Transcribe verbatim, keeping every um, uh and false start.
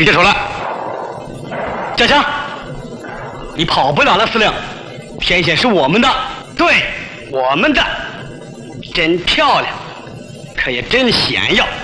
举起手来，加强！你跑不了了，司令，天险是我们的，对，我们的，真漂亮，可也真险要。